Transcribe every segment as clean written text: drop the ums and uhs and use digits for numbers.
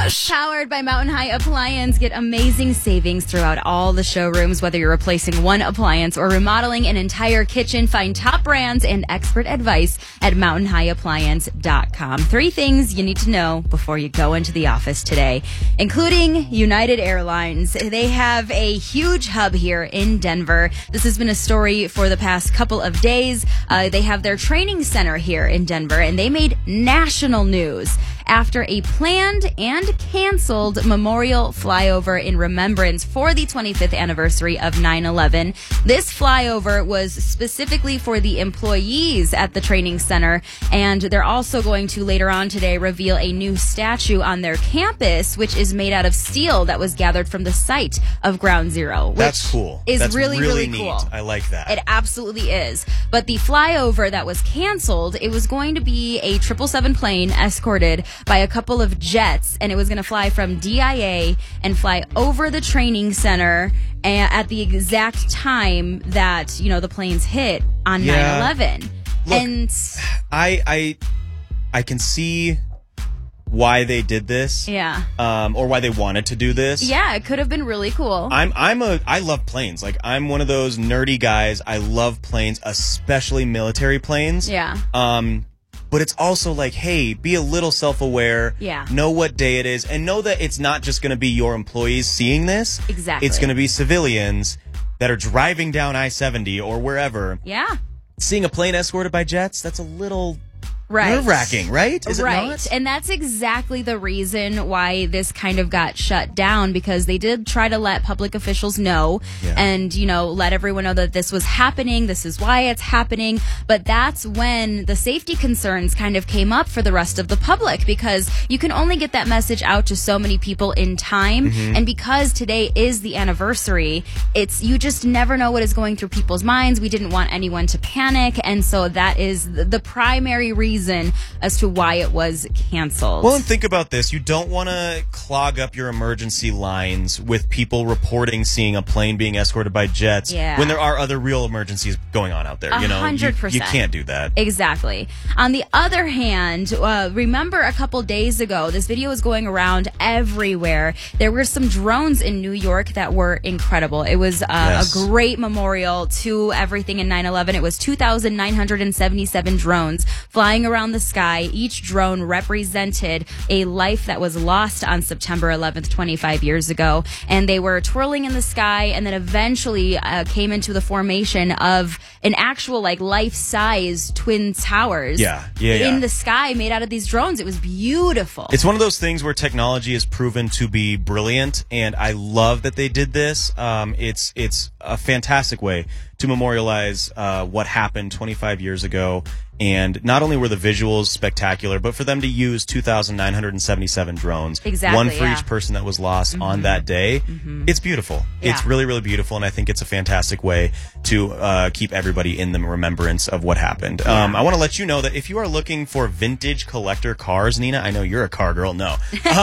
Rush. Powered by Mountain High Appliance. Get amazing savings throughout all the showrooms. Whether you're replacing one appliance or remodeling an entire kitchen, find top brands and expert advice at mountainhighappliance.com. 3 things you need to know before you go into the office today, including United Airlines. They have a huge hub here in Denver. This has been a story for the past couple of days. They have their training center here in Denver, and they made national news after a planned and canceled memorial flyover in remembrance for the 25th anniversary of 9/11. This flyover was specifically for the employees at the training center, and they're also going to later on today reveal a new statue on their campus, which is made out of steel that was gathered from the site of Ground Zero. That's cool. Is really neat. cool. I like that. It absolutely is. But the flyover that was canceled, it was going to be a 777 plane escorted by a couple of jets, and it was going to fly from DIA and fly over the training center at the exact time that, the planes hit on 9/11. Look, and I can see why they did this. Yeah. Or why they wanted to do this. Yeah, it could have been really cool. I love planes. Like, I'm one of those nerdy guys. I love planes, especially military planes. Yeah. But it's also like, hey, be a little self-aware. Yeah. Know what day it is, and know that it's not just going to be your employees seeing this. Exactly. It's going to be civilians that are driving down I-70 or wherever. Yeah. Seeing a plane escorted by jets, that's a little Right. nerve-wracking, right? Is it right. not? And that's exactly the reason why this kind of got shut down, because they did try to let public officials know and, let everyone know that this was happening. This is why it's happening. But that's when the safety concerns kind of came up for the rest of the public, because you can only get that message out to so many people in time. And because today is the anniversary, you just never know what is going through people's minds. We didn't want anyone to panic. And so that is the primary reason as to why it was canceled. Well, and think about this. You don't want to clog up your emergency lines with people reporting seeing a plane being escorted by jets when there are other real emergencies going on out there. 100%. You can't do that. Exactly. On the other hand, remember a couple days ago, this video was going around everywhere. There were some drones in New York that were incredible. It was a great memorial to everything in 9/11. It was 2,977 drones flying around the sky. Each drone represented a life that was lost on September 11th, 25 years ago. And they were twirling in the sky, and then eventually came into the formation of an actual life-size twin towers in the sky made out of these drones. It was beautiful. It's one of those things where technology is proven to be brilliant, and I love that they did this. It's a fantastic way to memorialize what happened 25 years ago. And not only were the visuals spectacular, but for them to use 2,977 drones, one for each person that was lost on that day, it's beautiful. Yeah. It's really, really beautiful, and I think it's a fantastic way to keep everybody in the remembrance of what happened. I want to let you know that if you are looking for vintage collector cars, Nina, I know you're a car girl. No.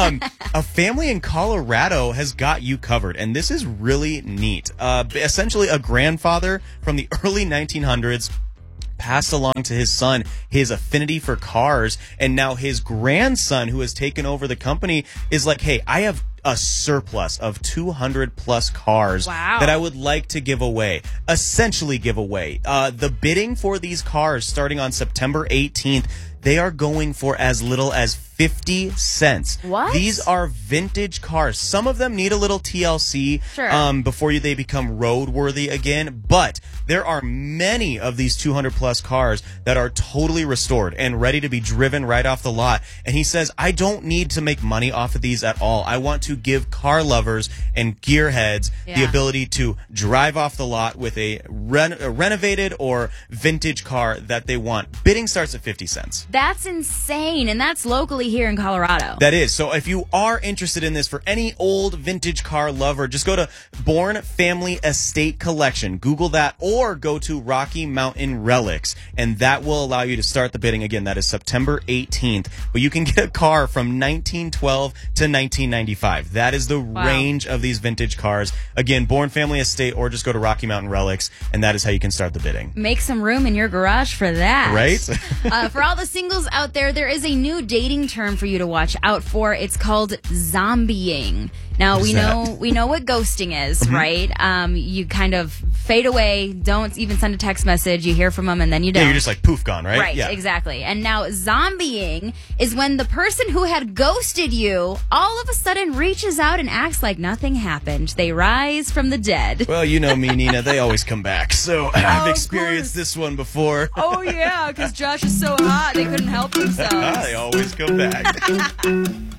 A family in Colorado has got you covered, and this is really neat. Essentially, a grandfather from the early 1900s passed along to his son his affinity for cars, and now his grandson, who has taken over the company, is like, hey, I have a surplus of 200 plus cars that I would like to give away. Essentially give away. The bidding for these cars starting on September 18th, they are going for as little as 50 cents. What? These are vintage cars. Some of them need a little TLC before they become roadworthy again. But there are many of these 200 plus cars that are totally restored and ready to be driven right off the lot. And he says, I don't need to make money off of these at all. I want to give car lovers and gearheads the ability to drive off the lot with a renovated or vintage car that they want. Bidding starts at 50 cents. That's insane, and that's locally here in Colorado. That is. So if you are interested in this for any old vintage car lover, just go to Bourne Family Estate Collection. Google that, or go to Rocky Mountain Relics, and that will allow you to start the bidding. Again, that is September 18th. But you can get a car from 1912 to 1995. That is the range of these vintage cars. Again, Bourne Family Estate, or just go to Rocky Mountain Relics, and that is how you can start the bidding. Make some room in your garage for that. Right? For all the single singles out there is a new dating term for you to watch out for. It's called zombieing. Now we know what ghosting is, right? You kind of fade away, don't even send a text message, you hear from them and then you don't. Yeah, you're just like poof gone, right? Right, yeah. exactly. And now zombieing is when the person who had ghosted you all of a sudden reaches out and acts like nothing happened. They rise from the dead. Well, you know me, Nina, they always come back. So I've experienced this one before. Oh yeah, because Josh is so hot they couldn't help themselves. They always come back.